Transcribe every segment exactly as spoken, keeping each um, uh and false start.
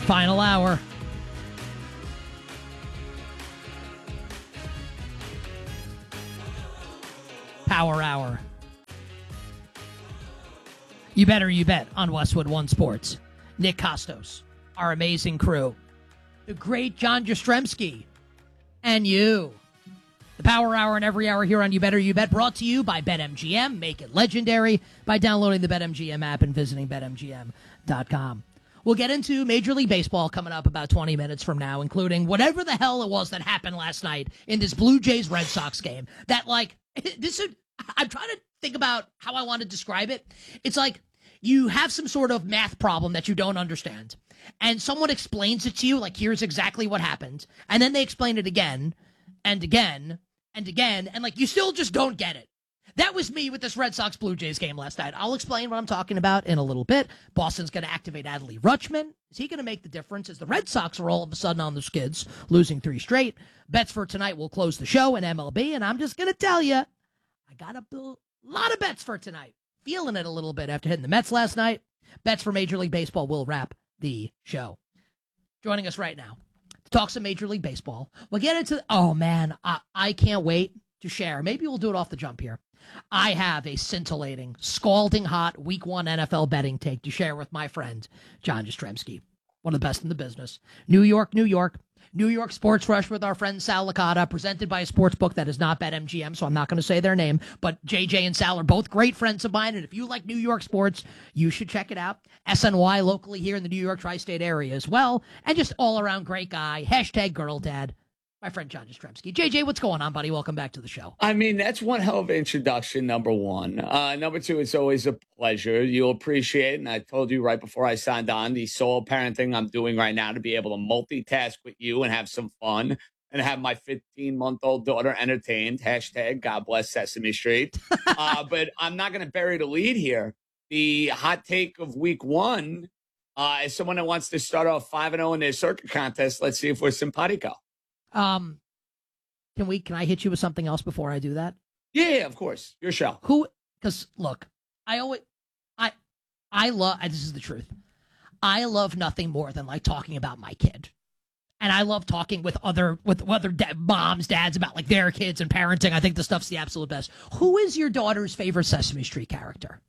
Final hour. Power hour. You better, you bet on Westwood One Sports. Nick Kostos, our amazing crew, the great John Jastrzemski, and you. The Power Hour and every hour here on You Better You Bet, brought to you by BetMGM. Make it legendary by downloading the BetMGM app and visiting Bet M G M dot com. We'll get into Major League Baseball coming up about twenty minutes from now, including whatever the hell it was that happened last night in this Blue Jays-Red Sox game. That, like, this is, I'm trying to think about how I want to describe it. It's like you have some sort of math problem that you don't understand, and someone explains it to you, like, here's exactly what happened, and then they explain it again and again and again, and, like, you still just don't get it. That was me with this Red Sox Blue Jays game last night. I'll explain what I'm talking about in a little bit. Boston's going to activate Adley Rutschman. Is he going to make the difference as the Red Sox are all of a sudden on the skids, losing three straight? Bets for tonight will close the show in M L B, and I'm just going to tell you, I got a lot of bets for tonight. Feeling it a little bit after hitting the Mets last night. Bets for Major League Baseball will wrap the show. Joining us right now to talk some Major League Baseball. We'll get into, oh man, I, I can't wait to share. Maybe we'll do it off the jump here. I have a scintillating, scalding hot week one N F L betting take to share with my friend, John Jastrzemski, one of the best in the business. New York, New York, New York Sports Rush with our friend Sal Licata, presented by a sports book that is not BetMGM, so I'm not going to say their name, but J J and Sal are both great friends of mine, and if you like New York sports, you should check it out. S N Y locally here in the New York tri-state area as well, and just all-around great guy. Hashtag girl dad. My friend John Jastrzemski. J J, what's going on, buddy? Welcome back to the show. I mean, that's one hell of an introduction, number one. Uh, number two, it's always a pleasure. You'll appreciate it. And I told you right before I signed on, the solo parenting I'm doing right now to be able to multitask with you and have some fun and have my fifteen-month-old daughter entertained. Hashtag God bless Sesame Street. uh, but I'm not going to bury the lead here. The hot take of week one, uh, as someone that wants to start off five and oh in their circuit contest, let's see if we're simpatico. Um, can we? Can I hit you with something else before I do that? Yeah, yeah, of course. Your show. Who? Because look, I always, I, I love. This is the truth. I love nothing more than like talking about my kid, and I love talking with other with other da- moms, dads about like their kids and parenting. I think the stuff's the absolute best. Who is your daughter's favorite Sesame Street character?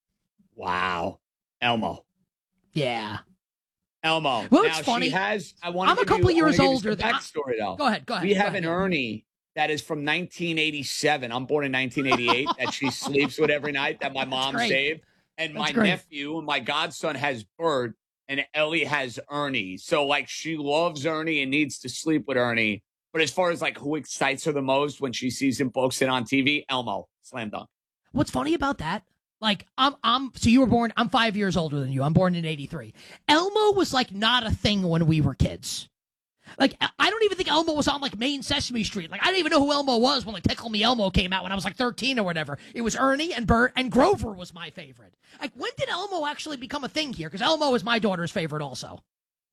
Wow, Elmo. Yeah. Elmo. Well, now, it's funny. She has, I want I'm a couple you, years older than backstory, though. Go ahead. Go ahead. We go have ahead. an Ernie that is from nineteen eighty-seven. I'm born in nineteen eighty-eight that she sleeps with every night that my mom saved. And That's my great. nephew and my godson has Bert and Ellie has Ernie. So, like, she loves Ernie and needs to sleep with Ernie. But as far as, like, who excites her the most when she sees him books it on T V, Elmo. Slam dunk. What's funny about that? Like, I'm, I'm, so you were born, I'm five years older than you. I'm born in eighty-three. Elmo was, like, not a thing when we were kids. Like, I don't even think Elmo was on, like, main Sesame Street. Like, I didn't even know who Elmo was when, like, Tickle Me Elmo came out when I was, like, thirteen or whatever. It was Ernie and Bert, and Grover was my favorite. Like, when did Elmo actually become a thing here? Because Elmo is my daughter's favorite also.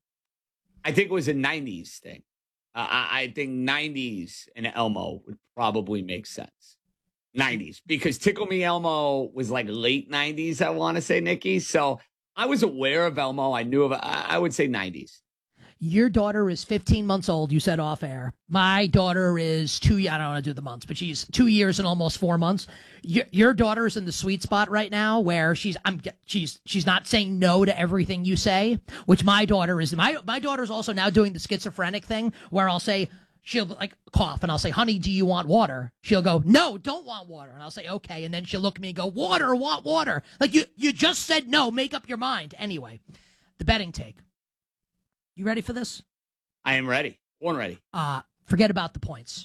I think it was a nineties thing. Uh, I, I think nineties and Elmo would probably make sense. nineties, because Tickle Me Elmo was like late nineties, I want to say, Nikki. So I was aware of Elmo. I knew of it. I would say nineties. Your daughter is fifteen months old, you said off air. My daughter is two, I don't want to do the months, but she's two years and almost four months. Your, your daughter is in the sweet spot right now where she's I'm she's she's not saying no to everything you say, which my daughter is. My, my daughter is also now doing the schizophrenic thing where I'll say, she'll like cough and I'll say, honey, do you want water? She'll go, no, don't want water. And I'll say, okay. And then she'll look at me and go, water, want water. Like you, you just said no, make up your mind. Anyway, the betting take. You ready for this? I am ready. Born ready. Uh, forget about the points.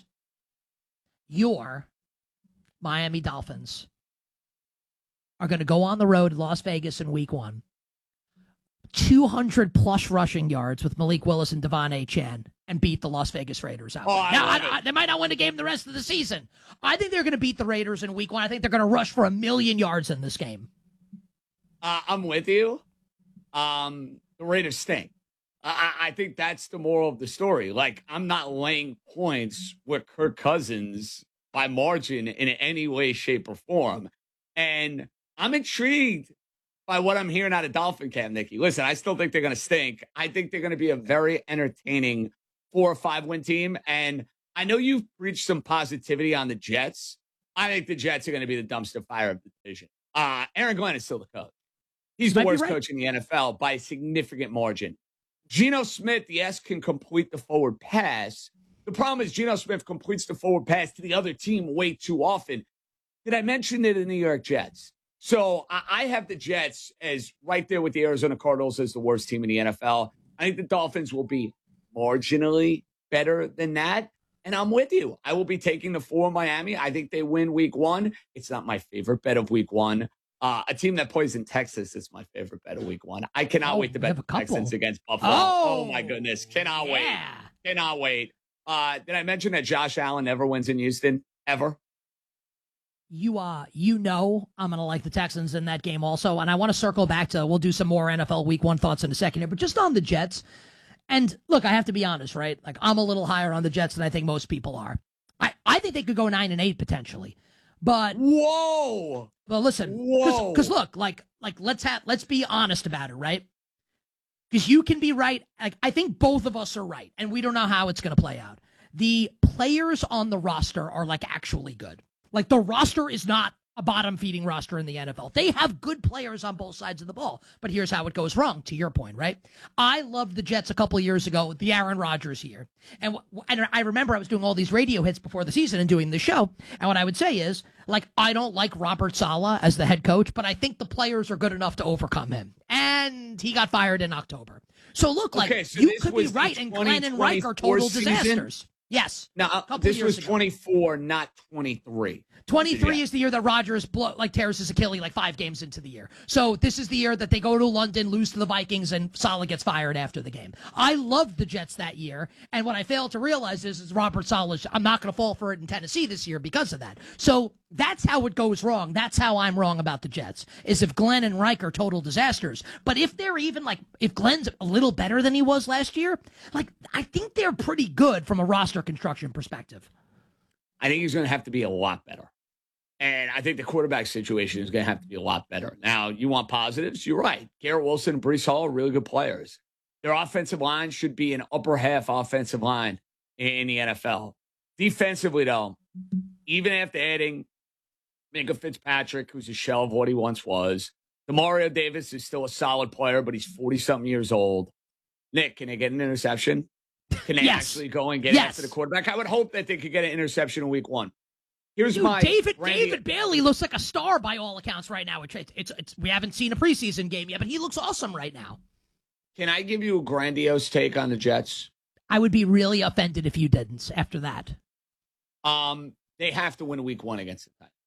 Your Miami Dolphins are going to go on the road to Las Vegas in week one. two hundred plus rushing yards with Malik Willis and Devon A. Chan and beat the Las Vegas Raiders out. Oh, I now, love I, I, it. they might not win the game the rest of the season. I think they're going to beat the Raiders in week one. I think they're going to rush for a million yards in this game. Uh, I'm with you. Um, the Raiders stink. I, I think that's the moral of the story. Like, I'm not laying points with Kirk Cousins by margin in any way, shape, or form. And I'm intrigued by what I'm hearing out of Dolphin camp, Nikki. Listen, I still think they're going to stink. I think they're going to be a very entertaining four or five win team. And I know you've preached some positivity on the Jets. I think the Jets are going to be the dumpster fire of the division. Uh, Aaron Glenn is still the coach. He's the worst right. coach in the N F L by a significant margin. Geno Smith, yes, can complete the forward pass. The problem is Geno Smith completes the forward pass to the other team way too often. Did I mention it in the New York Jets? So I have the Jets as right there with the Arizona Cardinals as the worst team in the N F L. I think the Dolphins will be marginally better than that. And I'm with you. I will be taking the four Miami. I think they win week one. It's not my favorite bet of week one. Uh, a team that plays in Texas is my favorite bet of week one. I cannot oh, wait to bet the Texans against Buffalo. Oh, oh my goodness. Cannot yeah. wait. Cannot wait. Uh, did I mention that Josh Allen never wins in Houston? Ever? You uh, you know I'm going to like the Texans in that game also. And I want to circle back to, we'll do some more N F L week one thoughts in a second here. But just on the Jets, and look, I have to be honest, right? Like, I'm a little higher on the Jets than I think most people are. I, I think they could go nine and eight potentially. But whoa, well, listen, whoa, because look, like, like let's have let's be honest about it, right? Because you can be right. Like, I think both of us are right, and we don't know how it's going to play out. The players on the roster are like actually good. Like, the roster is not a bottom-feeding roster in the N F L. They have good players on both sides of the ball. But here's how it goes wrong, to your point, right? I loved the Jets a couple of years ago, the Aaron Rodgers year. And, and I remember I was doing all these radio hits before the season and doing the show. And what I would say is, like, I don't like Robert Saleh as the head coach, but I think the players are good enough to overcome him. And he got fired in October. So, look, like, okay, so you could be right, and Glenn and Reich are total season? disasters. Yes. Now, this was ago. twenty-four, not twenty-three. twenty-three is the year that Rodgers blow, like tears his Achilles like five games into the year. So this is the year that they go to London, lose to the Vikings, and Saleh gets fired after the game. I loved the Jets that year, and what I failed to realize is, is Robert Saleh, I'm not going to fall for it in Tennessee this year because of that. So that's how it goes wrong. That's how I'm wrong about the Jets, is if Glenn and Reich are total disasters. But if they're even like, if Glenn's a little better than he was last year, like, I think they're pretty good from a roster construction perspective. I think he's going to have to be a lot better. And I think the quarterback situation is going to have to be a lot better. Now, you want positives? You're right. Garrett Wilson and Breece Hall are really good players. Their offensive line should be an upper half offensive line in the N F L. Defensively, though, even after adding Minka Fitzpatrick, who's a shell of what he once was, Demario Davis is still a solid player, but he's forty-something years old. Nick, can they get an interception? Can they yes. actually go and get yes. after the quarterback? I would hope that they could get an interception in week one. Here's Dude, my David. Randy. David Bailey looks like a star by all accounts right now. It's, it's, it's, we haven't seen a preseason game yet, but he looks awesome right now. Can I give you a grandiose take on the Jets? I would be really offended if you didn't after that. Um, they have to win week one against the Titans.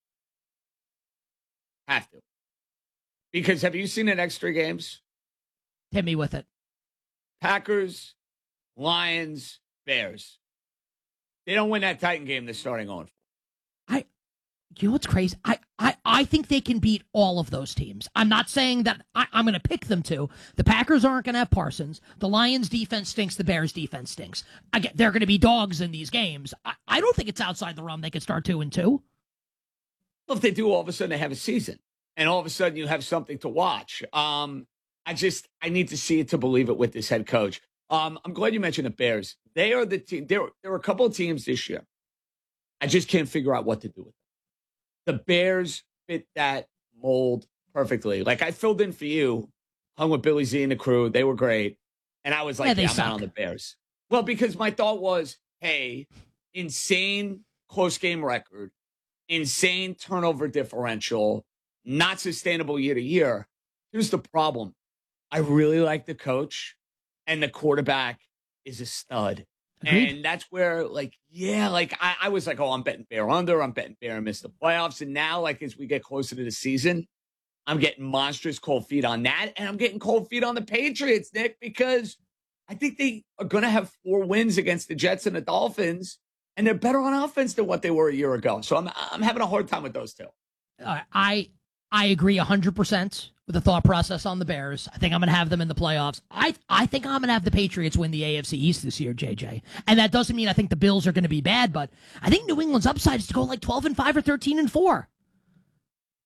Have to. Because have you seen the next three games? Hit me with it. Packers, Lions, Bears. They don't win that Titan game they're starting on. I, you know what's crazy? I, I, I think they can beat all of those teams. I'm not saying that I, I'm going to pick them to. The Packers aren't going to have Parsons. The Lions defense stinks. The Bears defense stinks. Again, they're going to be dogs in these games. I, I don't think it's outside the realm they could start two and two. Well, if they do, all of a sudden they have a season, and all of a sudden you have something to watch. Um, I just I need to see it to believe it with this head coach. Um, I'm glad you mentioned the Bears. They are the team. There, there were a couple of teams this year. I just can't figure out what to do with them. The Bears fit that mold perfectly. Like, I filled in for you, hung with Billy Z and the crew. They were great. And I was like, yeah, yeah, I'm suck. out on the Bears. Well, because my thought was, hey, insane close game record, insane turnover differential, not sustainable year to year. Here's the problem. I really like the coach. And the quarterback is a stud. Agreed. And that's where, like, yeah, like, I, I was like, oh, I'm betting Bear under. I'm betting Bear and miss the playoffs. And now, like, as we get closer to the season, I'm getting monstrous cold feet on that. And I'm getting cold feet on the Patriots, Nick, because I think they are going to have four wins against the Jets and the Dolphins. And they're better on offense than what they were a year ago. So I'm I'm having a hard time with those two. Uh, I I agree one hundred percent with the thought process on the Bears. I think I'm going to have them in the playoffs. I I think I'm going to have the Patriots win the A F C East this year, J J. And that doesn't mean I think the Bills are going to be bad, but I think New England's upside is to go like twelve and five or thirteen and four.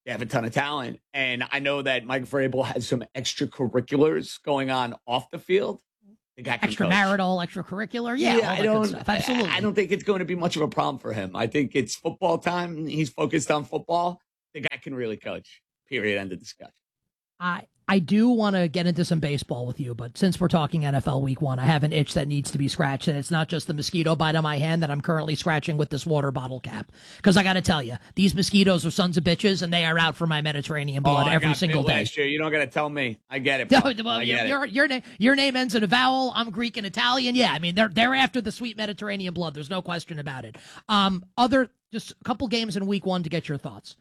They have a ton of talent. And I know that Mike Vrabel has some extracurriculars going on off the field. The guy can Extramarital, coach. extracurricular. Yeah, yeah I don't, stuff. Absolutely. I, I don't think it's going to be much of a problem for him. I think it's football time. He's focused on football. The guy can really coach. Period. End of discussion. I I do want to get into some baseball with you, but since we're talking N F L week one, I have an itch that needs to be scratched, and it's not just the mosquito bite on my hand that I'm currently scratching with this water bottle cap. Because I got to tell you, these mosquitoes are sons of bitches, and they are out for my Mediterranean blood oh, every single day. Last year. You don't got to tell me. I get it. No, well, I get your, it. Your, your, name, your name ends in a vowel. I'm Greek and Italian. Yeah, I mean, they're they're after the sweet Mediterranean blood. There's no question about it. Um, other just a couple games in week one to get your thoughts.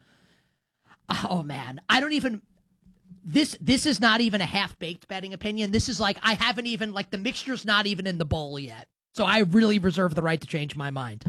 Oh, man. I don't even... This this is not even a half-baked betting opinion. This is like, I haven't even, like, the mixture's not even in the bowl yet. So I really reserve the right to change my mind.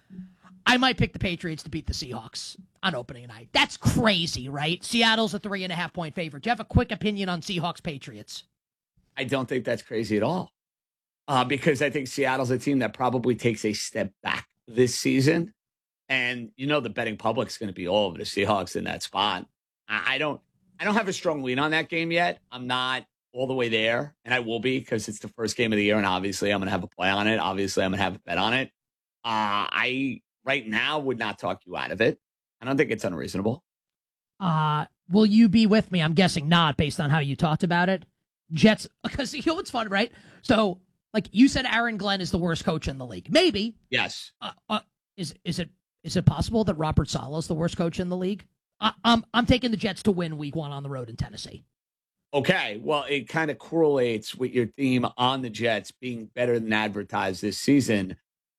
I might pick the Patriots to beat the Seahawks on opening night. That's crazy, right? Seattle's a three and a half point favorite. Do you have a quick opinion on Seahawks Patriots? I don't think that's crazy at all. Uh, because I think Seattle's a team that probably takes a step back this season. And, you know, the betting public's going to be all over the Seahawks in that spot. I, I don't. I don't have a strong lean on that game yet. I'm not all the way there, and I will be because it's the first game of the year, and obviously I'm going to have a play on it. Obviously, I'm going to have a bet on it. Uh, I, right now, would not talk you out of it. I don't think it's unreasonable. Uh, will you be with me? I'm guessing not, based on how you talked about it. Jets, because you know what's fun, right? So, like you said, Aaron Glenn is the worst coach in the league. Maybe. Yes. Uh, uh, is is it is it possible that Robert Saleh is the worst coach in the league? I, I'm I'm taking the Jets to win week one on the road in Tennessee. Okay, well, it kind of correlates with your theme on the Jets being better than advertised this season.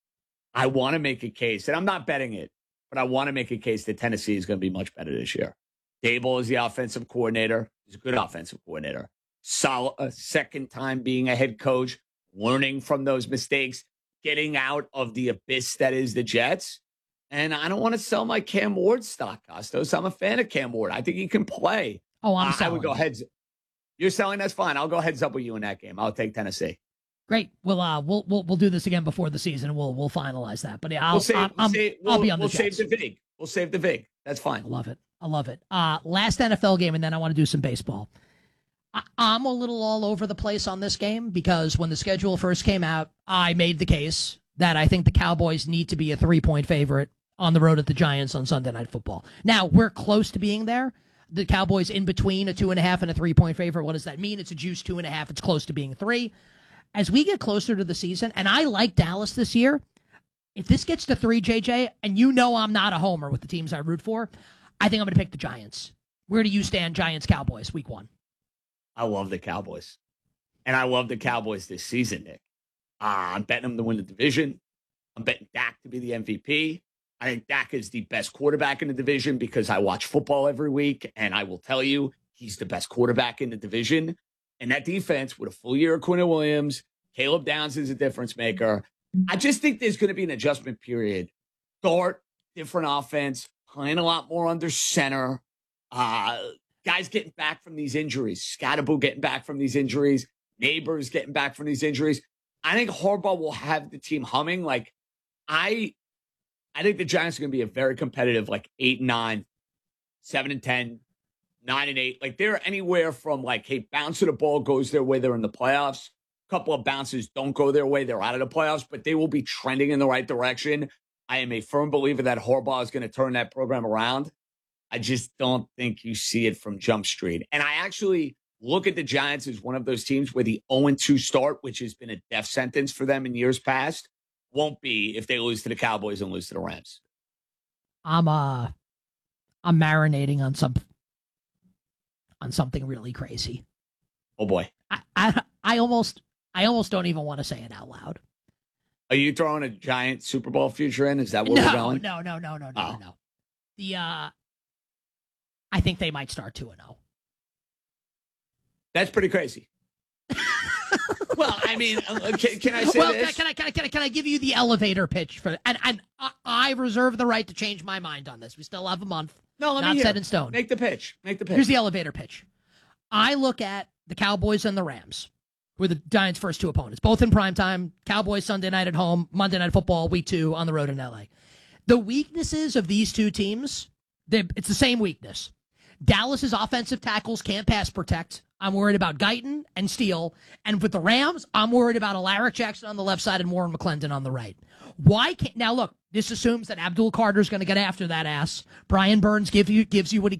I want to make a case, and I'm not betting it, but I want to make a case that Tennessee is going to be much better this year. Dable is the offensive coordinator. He's a good offensive coordinator. Solid, a second time being a head coach, learning from those mistakes, getting out of the abyss that is the Jets. And I don't want to sell my Cam Ward stock, Costos. I'm a fan of Cam Ward. I think he can play. Oh, I'm uh, selling. I would go heads. You're selling. That's fine. I'll go heads up with you in that game. I'll take Tennessee. Great. We'll uh we'll we'll we'll do this again before the season. We'll we'll finalize that. But yeah, I'll we'll save, I'm, we'll I'm, save, I'll we'll, be on the We'll Jets. save the vig. We'll save the vig. That's fine. I love it. I love it. Uh, last N F L game, and then I want to do some baseball. I, I'm a little all over the place on this game because when the schedule first came out, I made the case that I think the Cowboys need to be a three-point favorite on the road at the Giants on Sunday Night Football. Now, we're close to being there. The Cowboys in between a two and a half and a three-point favorite. What does that mean? It's a juice two and a half. It's close to being three. As we get closer to the season, and I like Dallas this year, if this gets to three, J J, and you know I'm not a homer with the teams I root for, I think I'm going to pick the Giants. Where do you stand, Giants-Cowboys, week one? I love the Cowboys. And I love the Cowboys this season, Nick. Uh, I'm betting them to win the division. I'm betting Dak to be the M V P. I think Dak is the best quarterback in the division because I watch football every week, and I will tell you he's the best quarterback in the division. And that defense, with a full year of Quinn Williams, Caleb Downs is a difference maker. I just think there's going to be an adjustment period. Start, different offense, playing a lot more under center. Uh, guys getting back from these injuries. Scatterbo getting back from these injuries. Neighbors getting back from these injuries. I think Harbaugh will have the team humming. Like, I... I think the Giants are going to be a very competitive, like eight and nine, seven and ten, nine and eight. Like they're anywhere from like, hey, bounce of the ball goes their way, they're in the playoffs. A couple of bounces don't go their way, they're out of the playoffs, but they will be trending in the right direction. I am a firm believer that Harbaugh is going to turn that program around. I just don't think you see it from Jump Street. And I actually look at the Giants as one of those teams where the oh and two start, which has been a death sentence for them in years past, won't be if they lose to the Cowboys and lose to the Rams. I'm uh I'm marinating on some on something really crazy. Oh boy. I I, I almost I almost don't even want to say it out loud. Are you throwing a giant Super Bowl future in? Is that where no, we're going? No, no, no, no, no, oh. no. The uh I think they might start two and oh. That's pretty crazy. Well, I mean, can, can I say well, this? Can I, can I, can I, can I give you the elevator pitch for? And and I, I reserve the right to change my mind on this. We still have a month. No, let not me hear. set in stone. Make the pitch. Make the pitch. Here's the elevator pitch. I look at the Cowboys and the Rams, who are the Giants' first two opponents, both in primetime. Cowboys Sunday night at home, Monday Night Football, week two on the road in L A. The weaknesses of these two teams, it's the same weakness. Dallas's offensive tackles can't pass protect. I'm worried about Guyton and Steele. And with the Rams, I'm worried about Alaric Jackson on the left side and Warren McClendon on the right. Why can't now look? This assumes that Abdul Carter is going to get after that ass. Brian Burns give you gives you what he